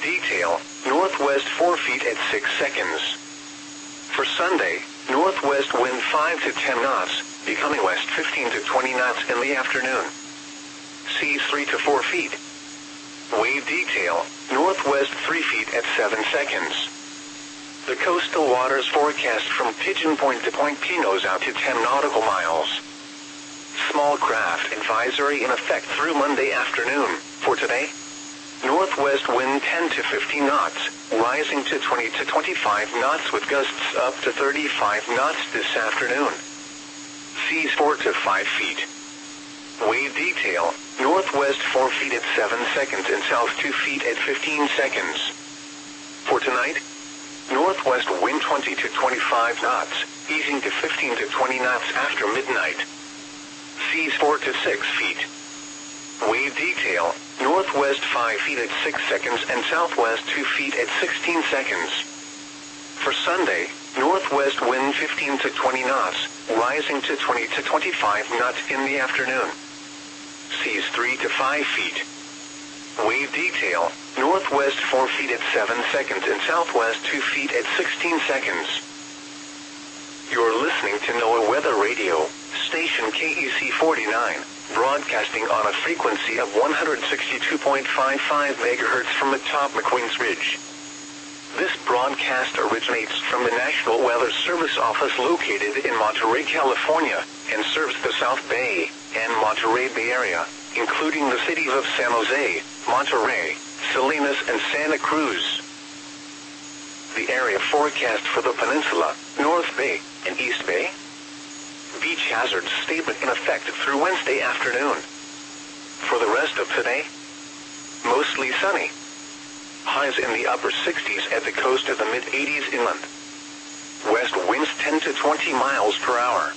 detail, northwest 4 feet at 6 seconds. For Sunday, northwest wind 5 to 10 knots, becoming west 15 to 20 knots in the afternoon. Seas 3 to 4 feet. Wave detail, northwest 3 feet at 7 seconds. The coastal waters forecast from Pigeon Point to Point Pinos out to 10 nautical miles. Small craft advisory in effect through Monday afternoon. For today, northwest wind 10 to 15 knots, rising to 20 to 25 knots with gusts up to 35 knots this afternoon. Seas 4 to 5 feet. Wave detail, northwest 4 feet at 7 seconds and south 2 feet at 15 seconds. For tonight, northwest wind 20 to 25 knots, easing to 15 to 20 knots after midnight. Seas 4 to 6 feet. Wave detail, northwest 5 feet at 6 seconds and southwest 2 feet at 16 seconds. For Sunday, northwest wind 15 to 20 knots, rising to 20 to 25 knots in the afternoon. Seas 3 to 5 feet. Wave detail, northwest 4 feet at 7 seconds and southwest 2 feet at 16 seconds. You're listening to NOAA Weather Radio, station KEC 49, broadcasting on a frequency of 162.55 MHz from atop McQueen's Ridge. This broadcast originates from the National Weather Service office located in Monterey, California, and serves the South Bay and Monterey Bay Area, including the cities of San Jose, Monterey, Salinas, and Santa Cruz. The area forecast for the peninsula, North Bay, and East Bay. Beach hazard statement in effect through Wednesday afternoon. For the rest of today, mostly sunny. Highs in the upper 60s at the coast of the mid-80s inland. West winds 10 to 20 miles per hour.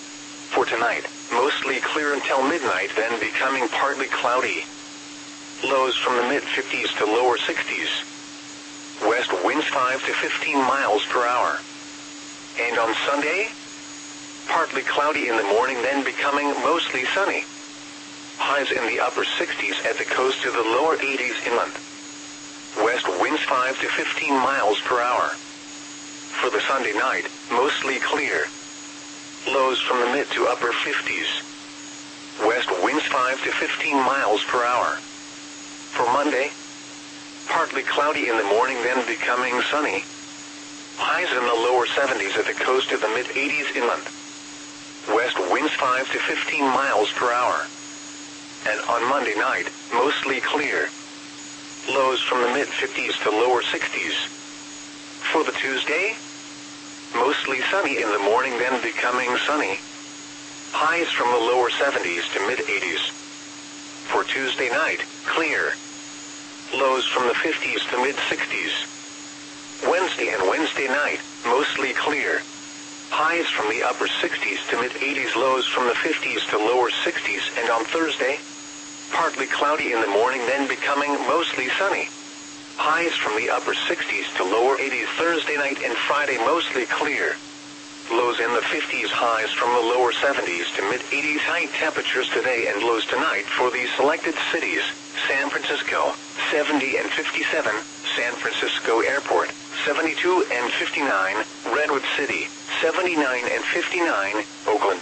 For tonight, mostly clear until midnight, then becoming partly cloudy. Lows from the mid-50s to lower 60s. West winds 5 to 15 miles per hour. And on Sunday, partly cloudy in the morning, then becoming mostly sunny. Highs in the upper 60s at the coast to the lower 80s inland. West winds 5 to 15 miles per hour. For the Sunday night, mostly clear. Lows from the mid to upper 50s. West winds 5 to 15 miles per hour. For Monday, partly cloudy in the morning, then becoming sunny. Highs in the lower 70s at the coast of the mid-80s inland. West winds 5 to 15 miles per hour. And on Monday night, mostly clear. Lows from the mid-50s to lower 60s. For the Tuesday, mostly sunny in the morning, then becoming sunny. Highs from the lower 70s to mid-80s. For Tuesday night, clear. Lows from the 50s to mid-60s. Wednesday and Wednesday night, mostly clear. Highs from the upper 60s to mid-80s, lows from the 50s to lower 60s, and on Thursday, partly cloudy in the morning, then becoming mostly sunny. Highs from the upper 60s to lower 80s Thursday night and Friday, mostly clear. Lows in the 50s, highs from the lower 70s to mid-80s. High temperatures today and lows tonight for these selected cities: San Francisco, 70 and 57, San Francisco Airport, 72 and 59, Redwood City, 79 and 59, Oakland,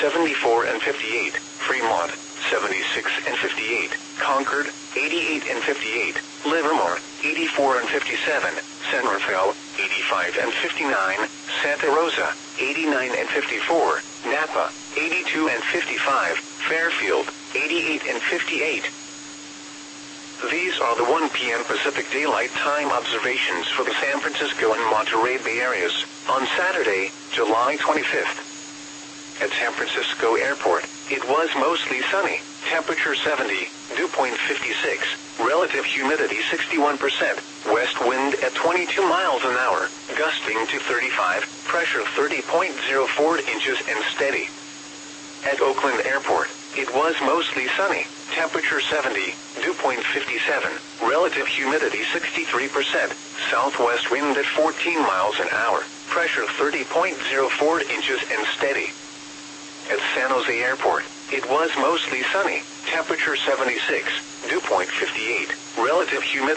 74 and 58, Fremont, 76 and 58, Concord, 88 and 58, Livermore, 84 and 57, San Rafael, 85 and 59, Santa Rosa, 89 and 54, Napa, 82 and 55, Fairfield, 88 and 58. These are the 1 p.m. Pacific Daylight Time observations for the San Francisco and Monterey Bay areas on Saturday, July 25th. At San Francisco Airport, it was mostly sunny, temperature 70, dew point 56, relative humidity 61%, west wind at 22 miles an hour, gusting to 35, pressure 30.04 inches and steady. At Oakland Airport, it was mostly sunny, temperature 70, dew point 57, relative humidity 63%, southwest wind at 14 miles an hour, pressure 30.04 inches and steady. At San Jose Airport, it was mostly sunny, temperature 76, dew point 58, relative humidity